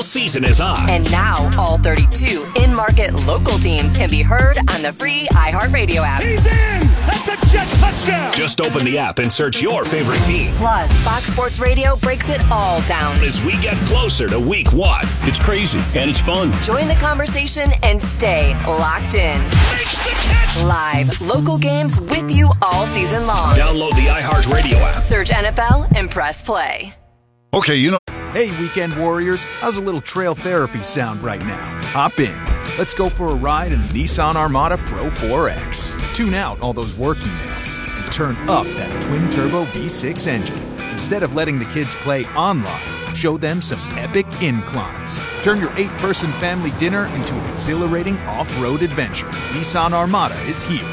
Season is on. And now, all 32 in-market local teams can be heard on the free iHeartRadio app. He's in! That's a jet touchdown! Just open the app and search your favorite team. Plus, Fox Sports Radio breaks it all down as we get closer to week 1. It's crazy, and it's fun. Join the conversation and stay locked in. Makes the catch! Live, local games with you all season long. Download the iHeartRadio app. Search NFL and press play. Okay, you know. Hey, weekend warriors, how's a little trail therapy sound right now? Hop in. Let's go for a ride in the Nissan Armada Pro 4X. Tune out all those work emails and turn up that twin-turbo V6 engine. Instead of letting the kids play online, show them some epic inclines. Turn your 8-person family dinner into an exhilarating off-road adventure. Nissan Armada is here.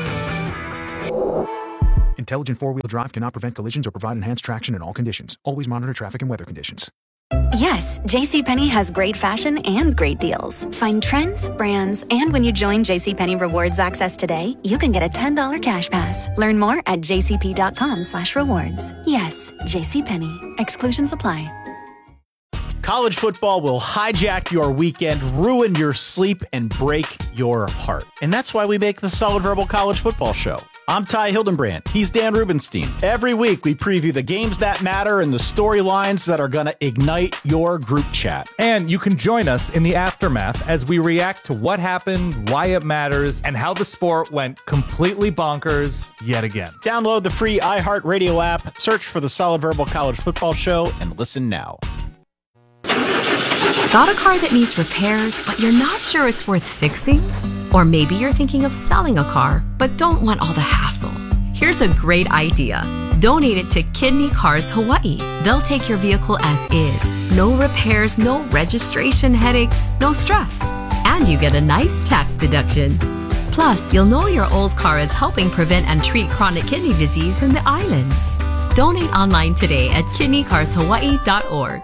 Intelligent four-wheel drive cannot prevent collisions or provide enhanced traction in all conditions. Always monitor traffic and weather conditions. Yes, JCPenney has great fashion and great deals. Find trends, brands, and when you join JCPenney Rewards Access today, you can get a $10 cash pass. Learn more at jcp.com/rewards. Yes, JCPenney. Exclusions apply. College football will hijack your weekend, ruin your sleep, and break your heart. And that's why we make the Solid Verbal College Football Show. I'm Ty Hildenbrand. He's Dan Rubenstein. Every week, we preview the games that matter and the storylines that are going to ignite your group chat. And you can join us in the aftermath as we react to what happened, why it matters, and how the sport went completely bonkers yet again. Download the free iHeartRadio app, search for the Solid Verbal College Football Show, and listen now. Got a car that needs repairs, but you're not sure it's worth fixing? Or maybe you're thinking of selling a car, but don't want all the hassle. Here's a great idea. Donate it to Kidney Cars Hawaii. They'll take your vehicle as is. No repairs, no registration headaches, no stress. And you get a nice tax deduction. Plus, you'll know your old car is helping prevent and treat chronic kidney disease in the islands. Donate online today at kidneycarshawaii.org.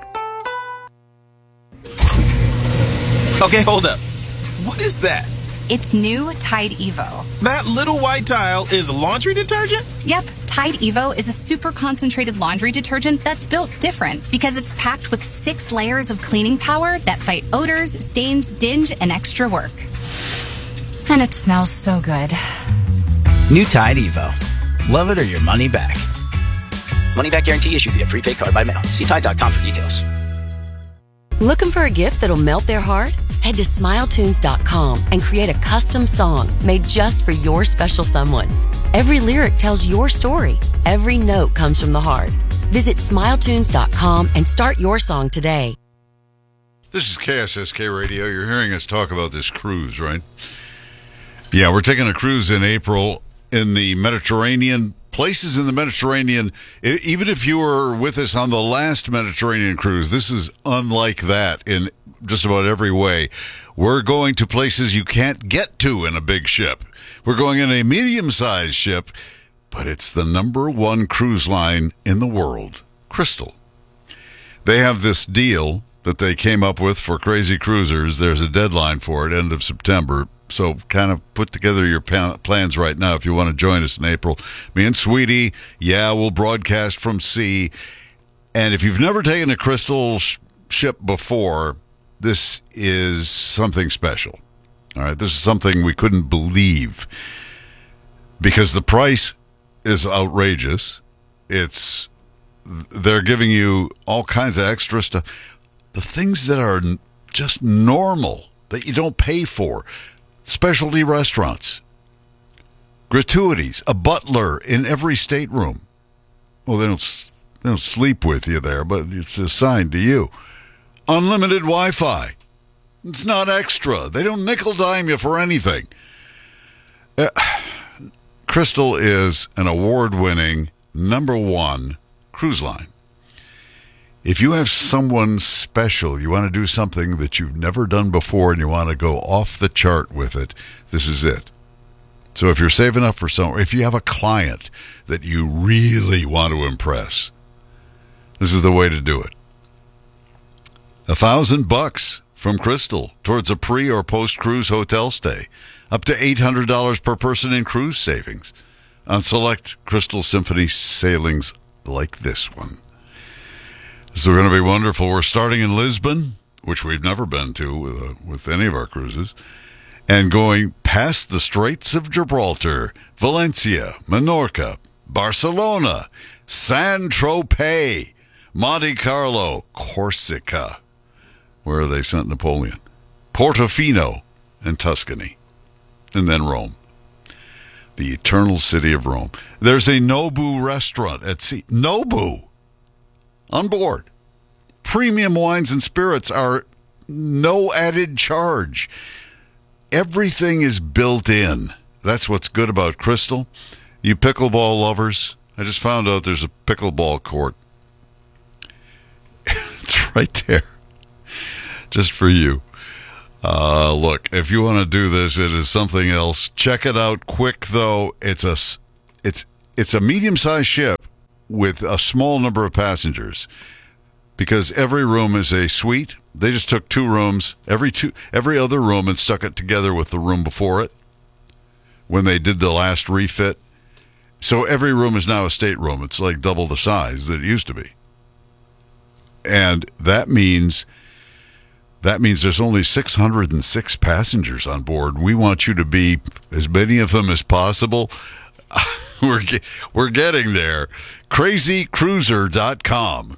Okay, hold up. What is that? It's new Tide Evo. That little white tile is laundry detergent? Yep, Tide Evo is a super concentrated laundry detergent that's built different because it's packed with 6 layers of cleaning power that fight odors, stains, dinge, and extra work. And it smells so good. New Tide Evo. Love it or your money back. Money back guarantee issued via prepaid card by mail. See Tide.com for details. Looking for a gift that'll melt their heart? Head to SmileTunes.com and create a custom song made just for your special someone. Every lyric tells your story. Every note comes from the heart. Visit SmileTunes.com and start your song today. This is KSSK Radio. You're hearing us talk about this cruise, right? Yeah, we're taking a cruise in April in the Mediterranean. Places in the Mediterranean, even if you were with us on the last Mediterranean cruise, this is unlike that in just about every way. We're going to places you can't get to in a big ship. We're going in a medium-sized ship, but it's the #1 cruise line in the world, Crystal. They have this deal that they came up with for crazy cruisers. There's a deadline for it, end of September. So kind of put together your plans right now if you want to join us in April. Me and Sweetie, we'll broadcast from sea. And if you've never taken a Crystal ship before, this is something special. All right, this is something we couldn't believe because the price is outrageous. They're giving you all kinds of extra stuff. The things that are just normal that you don't pay for. Specialty restaurants, gratuities, a butler in every stateroom. Well, they don't sleep with you there, but it's assigned to you. Unlimited Wi-Fi. It's not extra. They don't nickel-dime you for anything. Crystal is an award-winning #1 cruise line. If you have someone special, you want to do something that you've never done before and you want to go off the chart with it, this is it. So if you're saving up for someone, if you have a client that you really want to impress, this is the way to do it. $1,000 from Crystal towards a pre- or post-cruise hotel stay. Up to $800 per person in cruise savings on select Crystal Symphony sailings like this one. This is going to be wonderful. We're starting in Lisbon. which we've never been to with any of our cruises, and going past the Straits of Gibraltar, Valencia, Menorca, Barcelona, Saint-Tropez, Monte Carlo, Corsica, where they sent Napoleon, Portofino, and Tuscany, and then Rome. The eternal city of Rome. There's a Nobu restaurant at sea. Nobu! On board. Premium wines and spirits are no added charge. Everything is built in. That's what's good about Crystal. You pickleball lovers, I just found out there's a pickleball court. It's right there. Just for you. Look, if you want to do this, it is something else. Check it out quick, though. It's a medium-sized ship with a small number of passengers because every room is a suite. They just took 2 rooms, every other room, and stuck it together with the room before it when they did the last refit. So every room is now a stateroom. It's like double the size that it used to be. And that means there's only 606 passengers on board. We want you to be as many of them as possible. We're getting there. CrazyCruiser.com.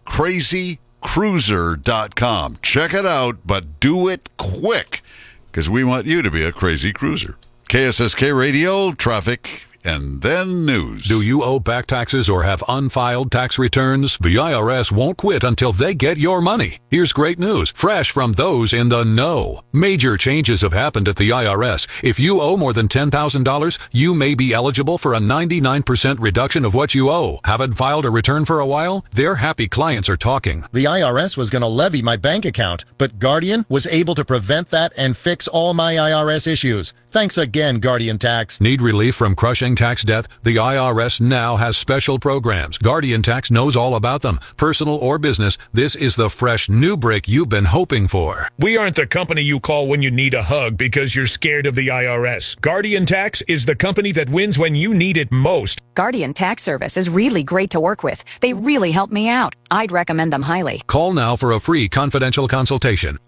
CrazyCruiser.com. Check it out, but do it quick because we want you to be a crazy cruiser. KSSK Radio, traffic, and then news. Do you owe back taxes or have unfiled tax returns? The IRS won't quit until they get your money. Here's great news, fresh from those in the know. Major changes have happened at the IRS. If you owe more than $10,000, you may be eligible for a 99% reduction of what you owe. Haven't filed a return for a while? Their happy clients are talking. The IRS was going to levy my bank account, but Guardian was able to prevent that and fix all my IRS issues. Thanks again, Guardian Tax. Need relief from crushing tax debt? The IRS now has special programs. Guardian Tax knows all about them. Personal or business, this is the fresh new break you've been hoping for. We aren't the company you call when you need a hug because you're scared of the IRS. Guardian Tax is the company that wins when you need it most. Guardian Tax Service is really great to work with. They really help me out. I'd recommend them highly. Call now for a free confidential consultation.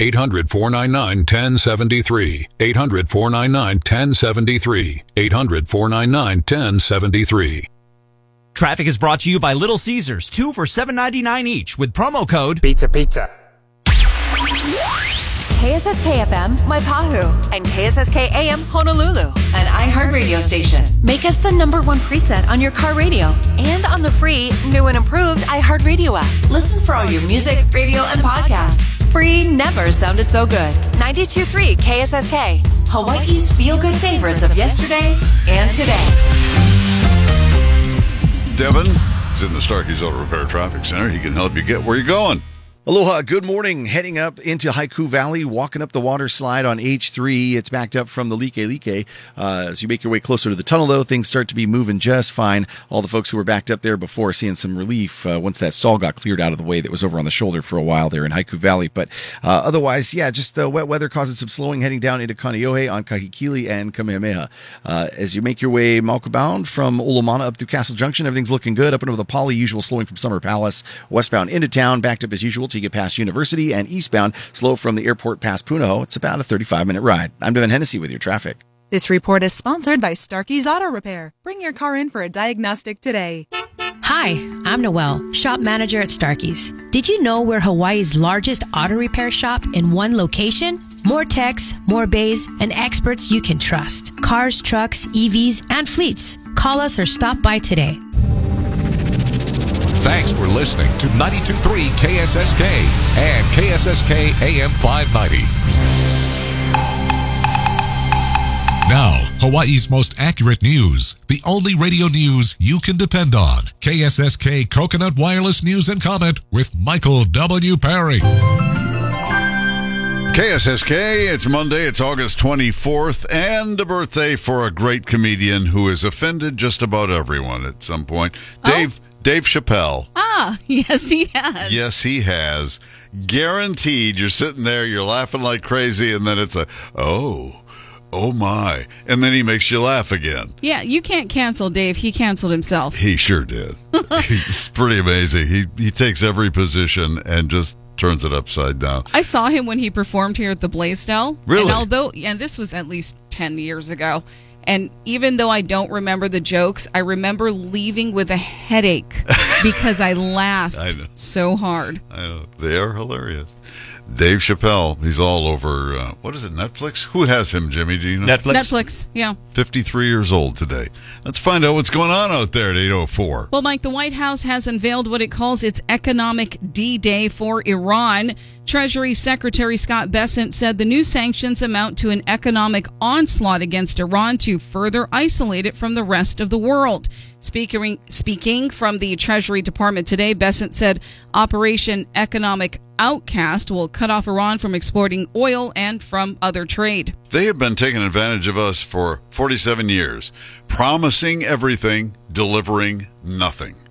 800-499-1073. 800-499-1073. 800-499-1073. Traffic is brought to you by Little Caesars, 2 for $7.99 each with promo code Pizza. KSSK FM, Maipahu, and KSSK AM, Honolulu, an iHeartRadio station. Make us the #1 preset on your car radio and on the free, new and improved iHeartRadio app. Listen for all your music, radio, and podcasts. Free never sounded so good. 92.3 KSSK, Hawaii's feel-good favorites of yesterday and today. Devin is in the Starkey's Auto Repair Traffic Center. He can help you get where you're going. Aloha, good morning. Heading up into Haiku Valley, walking up the water slide on H3. It's backed up from the Like. As you make your way closer to the tunnel, though, things start to be moving just fine. All the folks who were backed up there before seeing some relief once that stall got cleared out of the way that was over on the shoulder for a while there in Haiku Valley. But otherwise, yeah, just the wet weather causing some slowing heading down into Kaneohe on Kahikili and Kamehameha. As you make your way Mauka bound from Olomana up through Castle Junction, everything's looking good. Up and over the Poly, usual slowing from Summer Palace. Westbound into town, backed up as usual till you get past University, and eastbound slow from the airport past Punahou. It's about a 35-minute ride. I'm Devin Hennessy with your traffic. This report is sponsored by Starkey's Auto Repair. Bring your car in for a diagnostic today. Hi, I'm Noelle, shop manager at Starkey's. Did you know we're Hawaii's largest auto repair shop in one location? More techs, more bays, and experts you can trust. Cars, trucks, EVs, and fleets. Call us or stop by today. Thanks for listening to 92.3 KSSK and KSSK AM 590. Now, Hawaii's most accurate news. The only radio news you can depend on. KSSK Coconut Wireless News and Comment with Michael W. Perry. KSSK, it's Monday, it's August 24th, and a birthday for a great comedian who has offended just about everyone at some point. Dave Chappelle. Ah, yes, he has. Yes, he has. Guaranteed, you're sitting there, you're laughing like crazy, and then it's oh my. And then he makes you laugh again. Yeah, you can't cancel Dave. He canceled himself. He sure did. It's pretty amazing. He takes every position and just turns it upside down. I saw him when he performed here at the Blaisdell. Really? And this was at least 10 years ago. And even though I don't remember the jokes, I remember leaving with a headache because I laughed so hard. I know. They are hilarious. Dave Chappelle, he's all over, what is it, Netflix? Who has him, Jimmy? Do you know? Netflix, yeah. 53 years old today. Let's find out what's going on out there at 8:04. Well, Mike, the White House has unveiled what it calls its economic D-Day for Iran. Treasury Secretary Scott Bessent said the new sanctions amount to an economic onslaught against Iran to further isolate it from the rest of the world. Speaking from the Treasury Department today, Bessent said Operation Economic Outcast will cut off Iran from exporting oil and from other trade. They have been taking advantage of us for 47 years, promising everything, delivering nothing.